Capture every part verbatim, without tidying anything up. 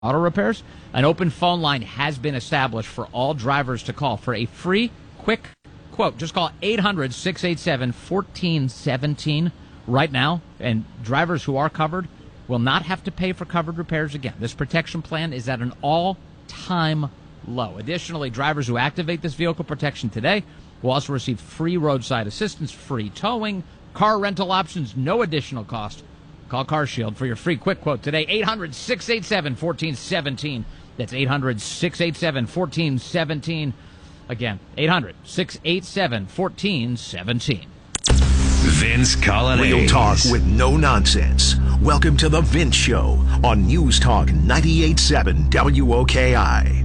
auto repairs. An open phone line has been established for all drivers to call for a free, quick quote. Just call eight hundred, six eight seven, one four one seven right now, and drivers who are covered will not have to pay for covered repairs again. This protection plan is at an all-time low. Additionally, drivers who activate this vehicle protection today will also receive free roadside assistance, free towing, car rental options, no additional cost. Call CarShield for your free quick quote today, eight hundred, six eight seven, one four one seven. That's eight hundred, six eight seven, one four one seven. Again, eight hundred, six eight seven, one four one seven. Vince Coglianese. Real talk with no nonsense. Welcome to The Vince Show on News Talk ninety-eight point seven W O K I.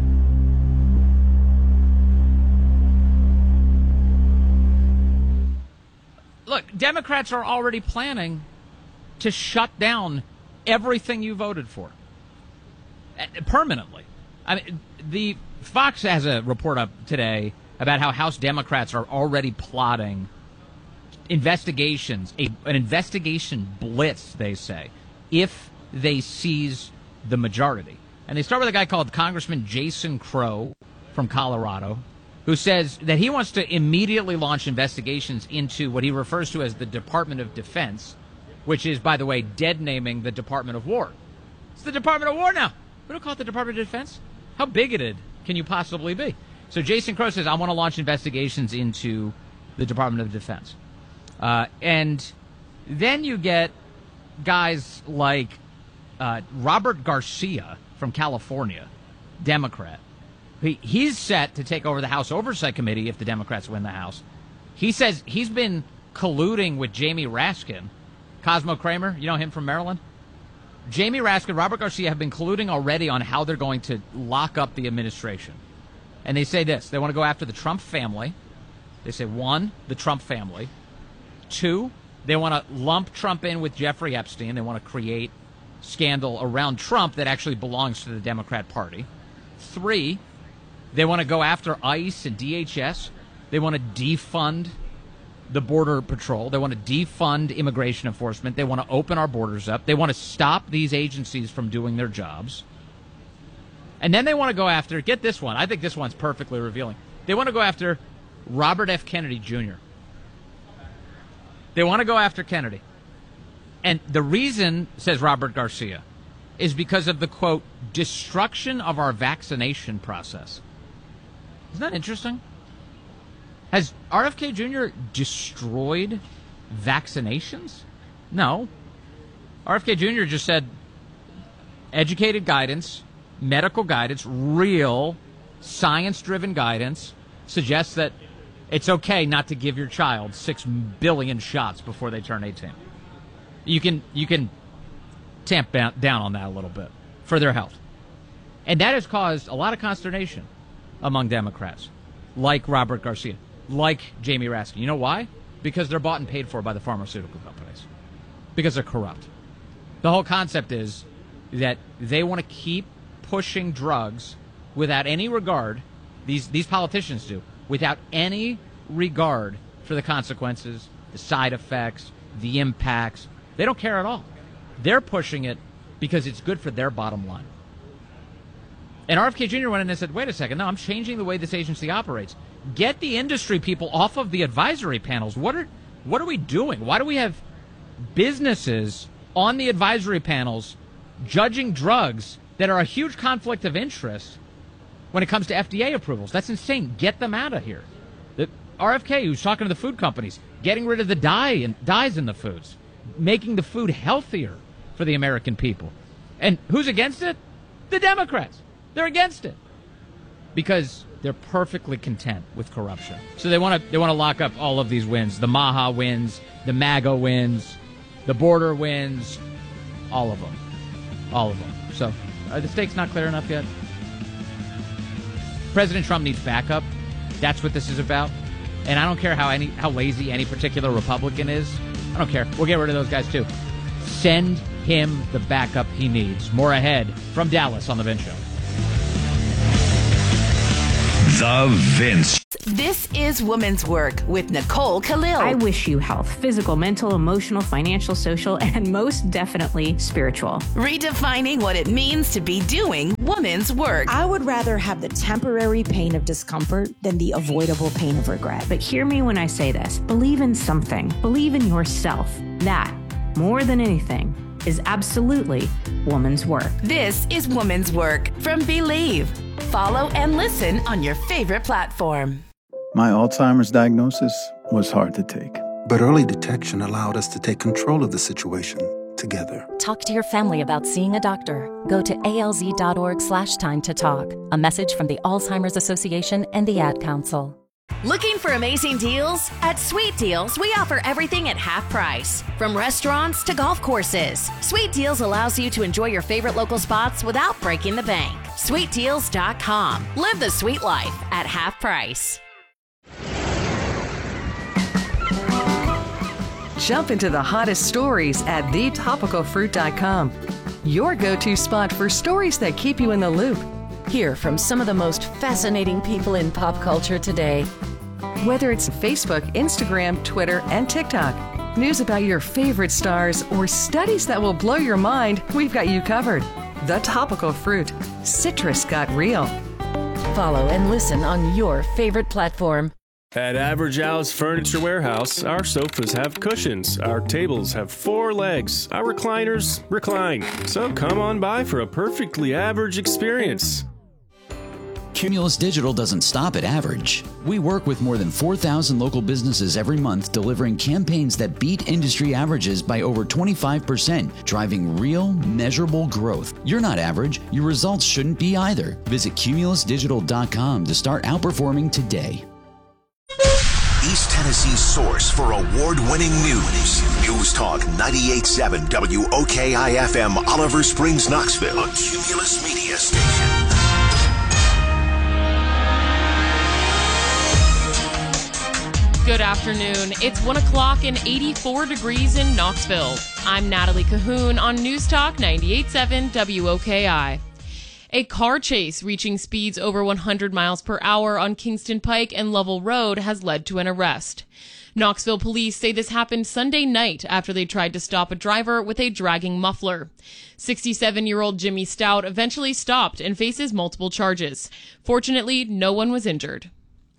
Look, Democrats are already planning to shut down everything you voted for permanently. I mean, the Fox has a report up today about how House Democrats are already plotting investigations, a, an investigation blitz, they say, if they seize the majority. And they start with a guy called Congressman Jason Crow from Colorado, who says that he wants to immediately launch investigations into what he refers to as the Department of Defense, which is, by the way, dead naming the Department of War. It's the Department of War now. We don't call it the Department of Defense. How bigoted can you possibly be? So Jason Crow says, I want to launch investigations into the Department of Defense. Uh, and then you get guys like uh, Robert Garcia from California, Democrat. He, he's set to take over the House Oversight Committee if the Democrats win the House. He says he's been colluding with Jamie Raskin. Cosmo Kramer, you know him from Maryland? Jamie Raskin, Robert Garcia have been colluding already on how they're going to lock up the administration. And they say this. They want to go after the Trump family. They say, one, the Trump family. Two, they want to lump Trump in with Jeffrey Epstein. They want to create scandal around Trump that actually belongs to the Democrat Party. Three, they want to go after ICE and D H S. They want to defund the Border Patrol. They want to defund immigration enforcement. They want to open our borders up. They want to stop these agencies from doing their jobs. And then they want to go after, get this one, I think this one's perfectly revealing. They want to go after Robert F. Kennedy Junior They want to go after Kennedy. And the reason, says Robert Garcia, is because of the, quote, destruction of our vaccination process. Isn't that interesting? Has R F K Junior destroyed vaccinations? No. R F K Junior just said educated guidance, medical guidance, real science-driven guidance suggests that it's okay not to give your child six billion shots before they turn eighteen. You can you can tamp down on that a little bit for their health. And that has caused a lot of consternation among Democrats, like Robert Garcia, like Jamie Raskin. You know why? Because they're bought and paid for by the pharmaceutical companies. Because they're corrupt. The whole concept is that they want to keep pushing drugs without any regard, these, these politicians do, without any regard for the consequences, the side effects, the impacts. They don't care at all. They're pushing it because it's good for their bottom line. And R F K Junior went in and said, wait a second, no, I'm changing the way this agency operates. Get the industry people off of the advisory panels. What are what are we doing? Why do we have businesses on the advisory panels judging drugs that are a huge conflict of interest when it comes to F D A approvals? That's insane. Get them out of here. The R F K, who's talking to the food companies, getting rid of the dye and dyes in the foods, making the food healthier for the American people. And who's against it? The Democrats. They're against it because they're perfectly content with corruption. So they want to they want to lock up all of these wins. The Maha wins, the MAGA wins, the border wins, all of them. All of them. So are the stakes not clear enough yet? President Trump needs backup. That's what this is about. And I don't care how any how lazy any particular Republican is. I don't care. We'll get rid of those guys too. Send him the backup he needs. More ahead from Dallas on The Vince Show. The Vince. This is Woman's Work with Nicole Khalil. I wish you health, physical, mental, emotional, financial, social, and most definitely spiritual. Redefining what it means to be doing woman's work. I would rather have the temporary pain of discomfort than the avoidable pain of regret. But hear me when I say this. Believe in something. Believe in yourself. That, more than anything, is absolutely woman's work. This is Woman's Work from Believe. Follow and listen on your favorite platform. My Alzheimer's diagnosis was hard to take. But early detection allowed us to take control of the situation together. Talk to your family about seeing a doctor. Go to alz.org slash time to talk. A message from the Alzheimer's Association and the Ad Council. Looking for amazing deals? At Sweet Deals, we offer everything at half price. From restaurants to golf courses, Sweet Deals allows you to enjoy your favorite local spots without breaking the bank. sweet deals dot com. Live the sweet life at half price. Jump into the hottest stories at the topical fruit dot com. Your go-to spot for stories that keep you in the loop. Hear from some of the most fascinating people in pop culture today. Whether it's Facebook, Instagram, Twitter, and TikTok, news about your favorite stars, or studies that will blow your mind, we've got you covered. The Topical Fruit. Citrus got real. Follow and listen on your favorite platform. At Average Al's Furniture Warehouse, our sofas have cushions, our tables have four legs, our recliners recline. So come on by for a perfectly average experience. Cumulus Digital doesn't stop at average. We work with more than four thousand local businesses every month, delivering campaigns that beat industry averages by over twenty-five percent, driving real, measurable growth. You're not average. Your results shouldn't be either. Visit cumulus digital dot com to start outperforming today. East Tennessee's source for award-winning news. News Talk ninety-eight point seven W O K I F M, Oliver Springs, Knoxville, a Cumulus Media Station. Good afternoon. It's one o'clock and eighty-four degrees in Knoxville. I'm Natalie Cahoon on News Talk ninety-eight point seven W O K I. A car chase reaching speeds over one hundred miles per hour on Kingston Pike and Lovell Road has led to an arrest. Knoxville police say this happened Sunday night after they tried to stop a driver with a dragging muffler. sixty-seven-year-old Jimmy Stout eventually stopped and faces multiple charges. Fortunately, no one was injured.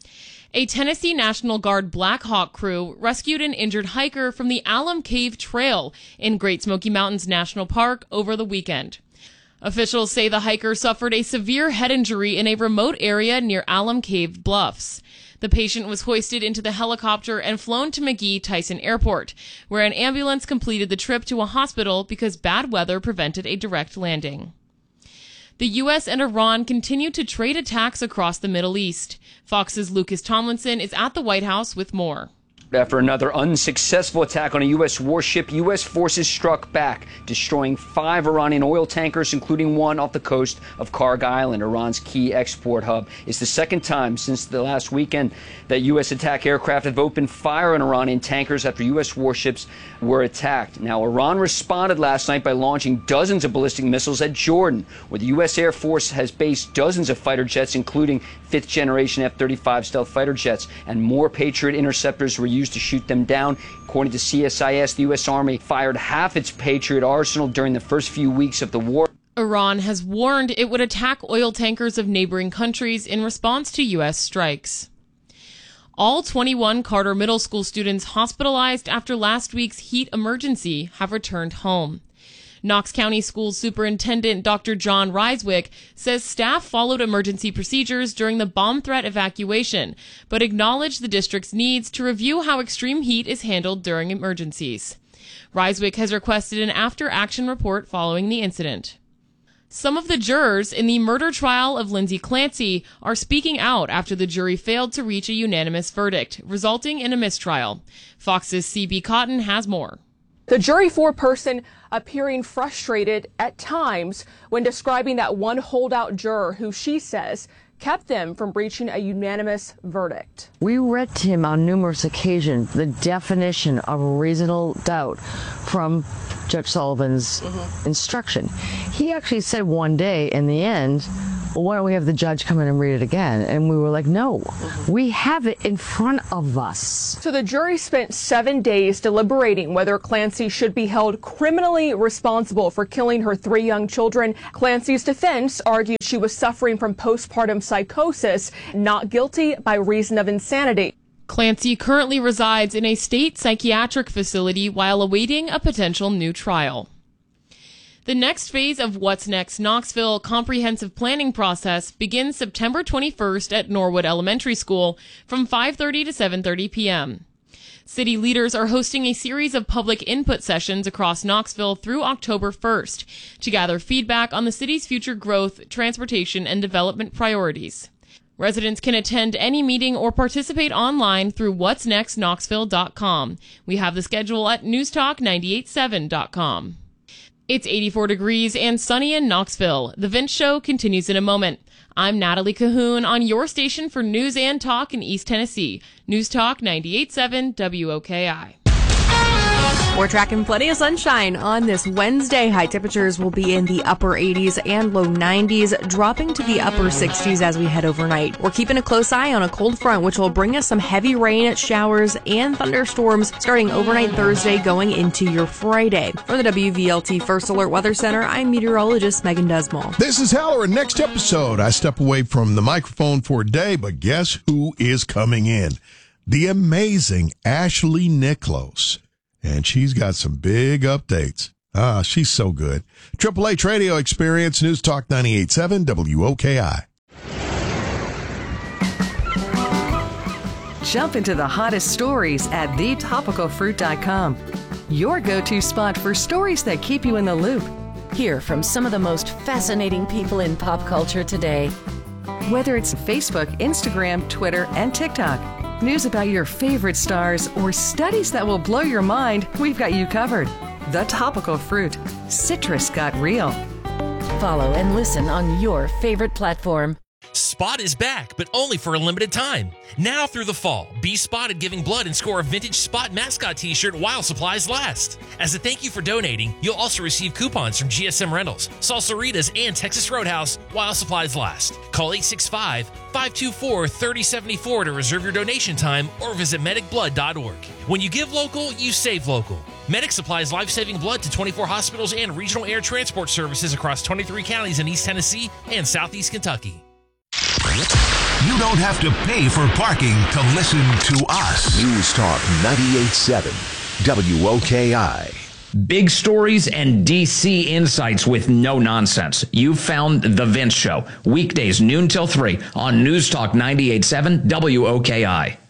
A Tennessee National Guard Black Hawk crew rescued an injured hiker from the Alum Cave Trail in Great Smoky Mountains National Park over the weekend. Officials say the hiker suffered a severe head injury in a remote area near Alum Cave Bluffs. The patient was hoisted into the helicopter and flown to McGee Tyson Airport, where an ambulance completed the trip to a hospital because bad weather prevented a direct landing. The U S and Iran continue to trade attacks across the Middle East. Fox's Lucas Tomlinson is at the White House with more. After another unsuccessful attack on a U S warship, U S forces struck back, destroying five Iranian oil tankers, including one off the coast of Karg Island, Iran's key export hub. It's the second time since the last weekend that U S attack aircraft have opened fire on Iranian tankers after U S warships were attacked. Now, Iran responded last night by launching dozens of ballistic missiles at Jordan, where the U S Air Force has based dozens of fighter jets, including fifth-generation F thirty-five stealth fighter jets, and more Patriot interceptors were used to shoot them down. According to C S I S, the U S Army fired half its Patriot arsenal during the first few weeks of the war. Iran has warned it would attack oil tankers of neighboring countries in response to U S strikes. All twenty-one Carter Middle School students hospitalized after last week's heat emergency have returned home. Knox County School Superintendent Doctor John Ryswick says staff followed emergency procedures during the bomb threat evacuation, but acknowledged the district's needs to review how extreme heat is handled during emergencies. Ryswick has requested an after-action report following the incident. Some of the jurors in the murder trial of Lindsay Clancy are speaking out after the jury failed to reach a unanimous verdict, resulting in a mistrial. Fox's C B Cotton has more. The jury foreperson appearing frustrated at times when describing that one holdout juror who she says kept them from reaching a unanimous verdict. We read to him on numerous occasions the definition of reasonable doubt from Judge Sullivan's mm-hmm. instruction. He actually said one day in the end, well, why don't we have the judge come in and read it again? And we were like, no, we have it in front of us. So the jury spent seven days deliberating whether Clancy should be held criminally responsible for killing her three young children. Clancy's defense argued she was suffering from postpartum psychosis, not guilty by reason of insanity. Clancy currently resides in a state psychiatric facility while awaiting a potential new trial. The next phase of What's Next Knoxville comprehensive planning process begins September twenty-first at Norwood Elementary School from five thirty to seven thirty p.m. City leaders are hosting a series of public input sessions across Knoxville through October first to gather feedback on the city's future growth, transportation, and development priorities. Residents can attend any meeting or participate online through whats next knoxville dot com. We have the schedule at news talk nine eight seven dot com. It's eighty-four degrees and sunny in Knoxville. The Vince Show continues in a moment. I'm Natalie Cahoon on your station for news and talk in East Tennessee. News Talk ninety-eight point seven W O K I. We're tracking plenty of sunshine on this Wednesday. High temperatures will be in the upper eighties and low nineties, dropping to the upper sixties as we head overnight. We're keeping a close eye on a cold front, which will bring us some heavy rain, showers, and thunderstorms starting overnight Thursday going into your Friday. For the W V L T First Alert Weather Center, I'm meteorologist Megan Desmond. This is Halloran. Next episode, I step away from the microphone for a day, but guess who is coming in? The amazing Ashley Nicholas. And she's got some big updates. Ah, she's so good. Triple H Radio Experience, News Talk ninety-eight point seven W O K I. Jump into the hottest stories at the topical fruit dot com. Your go-to spot for stories that keep you in the loop. Hear from some of the most fascinating people in pop culture today. Whether it's Facebook, Instagram, Twitter, and TikTok. News about your favorite stars or studies that will blow your mind, we've got you covered. The Topical Fruit. Citrus got real. Follow and listen on your favorite platform. Spot is back, but only for a limited time. Now through the fall, be spotted giving blood and score a vintage Spot mascot t-shirt while supplies last. As a thank you for donating, you'll also receive coupons from G S M Rentals, Salsaritas, and Texas Roadhouse while supplies last. Call eight six five, five two four, three oh seven four to reserve your donation time or visit medic blood dot org. When you give local, you save local. Medic supplies life-saving blood to twenty-four hospitals and regional air transport services across twenty-three counties in East Tennessee and Southeast Kentucky. You don't have to pay for parking to listen to us. News Talk ninety-eight point seven W O K I. Big stories and D C insights with no nonsense. You've found The Vince Show. Weekdays, noon till three on News Talk ninety-eight point seven W O K I.